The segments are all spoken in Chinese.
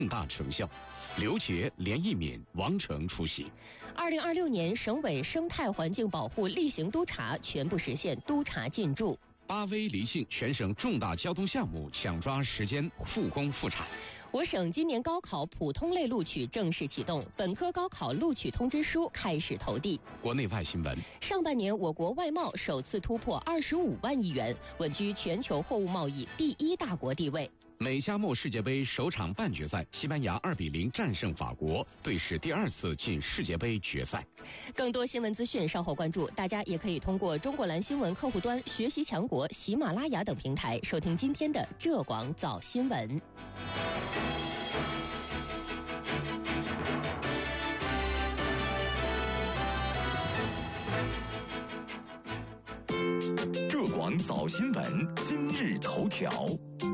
重大成效。刘杰、连奕敏、王成出席。 2026年省委生态环境保护例行督查全部实现督查进驻。 8危离性全省重大交通项目抢抓时间复工复产。 我省今年高考普通类录取正式启动，本科高考录取通知书开始投递。 国内外新闻： 上半年我国外贸首次突破25万亿元，稳居全球货物贸易第1大国地位。 美加墨世界杯首场半决赛，西班牙2-0战胜法国，队史第2次进世界杯决赛。 更多新闻资讯稍后关注，大家也可以通过中国蓝新闻客户端、学习强国、喜马拉雅等平台收听今天的浙广早新闻。 浙广早新闻今日头条。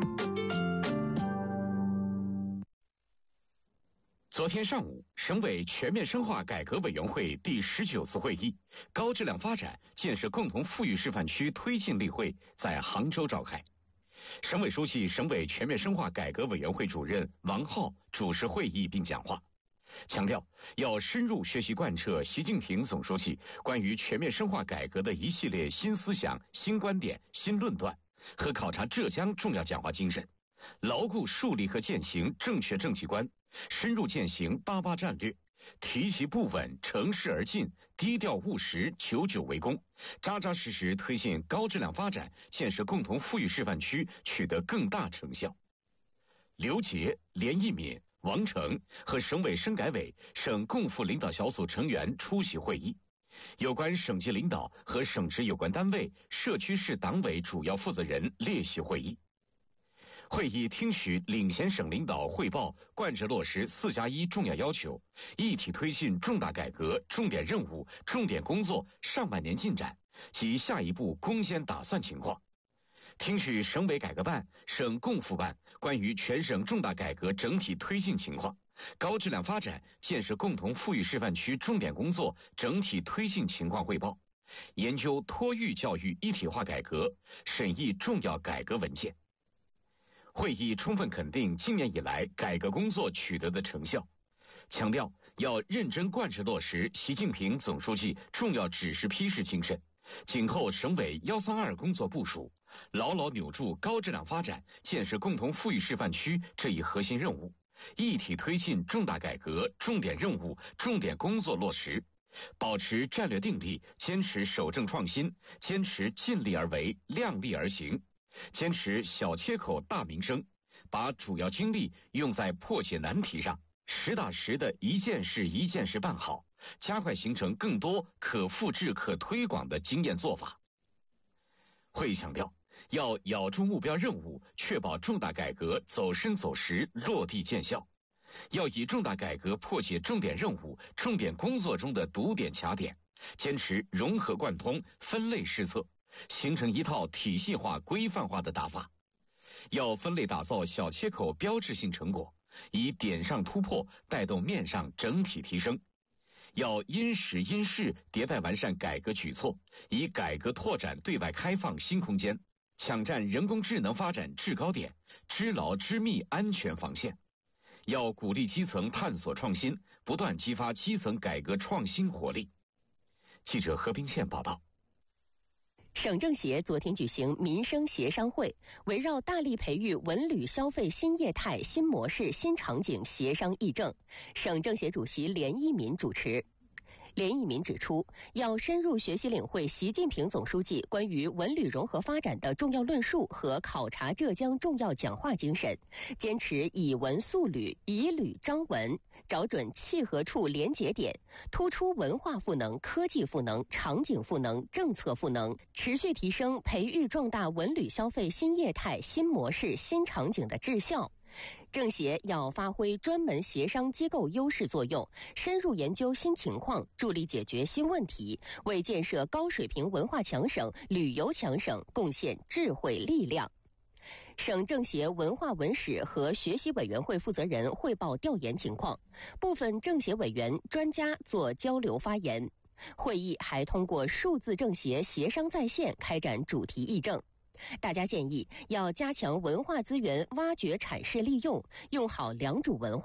昨天上午，省委全面深化改革委员会第19次会议高质量发展建设共同富裕示范区推进例会在杭州召开。省委书记、省委全面深化改革委员会主任王浩主持会议并讲话，强调要深入学习贯彻习近平总书记关于全面深化改革的一系列新思想、新观点、新论断和考察浙江重要讲话精神，牢固树立和践行正确政绩观，深入践行88战略，提其不稳，乘势而进，低调务实，久久为功，扎扎实实推进高质量发展建设共同富裕示范区取得更大成效。刘杰、连奕敏、王成和省委生改委、省共富领导小组成员出席会议，有关省级领导和省直有关单位、社区市党委主要负责人列席会议。会议听取领衔省领导汇报贯彻落实4+1重要要求，一体推进重大改革重点任务、重点工作上半年进展及下一步攻坚打算情况，听取省委改革办、省共富办关于全省重大改革整体推进情况、高质量发展建设共同富裕示范区重点工作整体推进情况汇报，研究托育教育一体化改革，审议重要改革文件。会议充分肯定今年以来改革工作取得的成效，强调要认真贯彻落实习近平总书记重要指示批示精神，紧扣省委132工作部署，牢牢扭住高质量发展建设共同富裕示范区这一核心任务，一体推进重大改革重点任务、重点工作落实，保持战略定力，坚持守正创新，坚持尽力而为、量力而行，坚持小切口大民生，把主要精力用在破解难题上，实打实的一件事一件事办好，加快形成更多可复制可推广的经验做法。会议强调，要咬住目标任务，确保重大改革走深走实、落地见效，要以重大改革破解重点任务、重点工作中的堵点卡点，坚持融合贯通、分类施策，形成一套体系化、规范化的打法。要分类打造小切口标志性成果，以点上突破带动面上整体提升。要因时因势迭代完善改革举措，以改革拓展对外开放新空间，抢占人工智能发展制高点，织牢织密安全防线。要鼓励基层探索创新，不断激发基层改革创新活力。记者何冰倩报道。 省政协昨天举行民生协商会，围绕大力培育文旅消费新业态、新模式、新场景协商议政。省政协主席连奕敏主持。连奕敏指出，要深入学习领会习近平总书记关于文旅融合发展的重要论述和考察浙江重要讲话精神，坚持以文塑旅、以旅彰文，找准契合处连结点，突出文化赋能、科技赋能、场景赋能、政策赋能，持续提升培育壮大文旅消费新业态、新模式、新场景的质效。政协要发挥专门协商机构优势作用，深入研究新情况，助力解决新问题，为建设高水平文化强省、旅游强省贡献智慧力量。省政协文化文史和学习委员会负责人汇报调研情况，部分政协委员、专家做交流发言。会议还通过数字政协协商在线开展主题议政。大家建议要加强文化资源挖掘、阐释、利用，用好良渚文化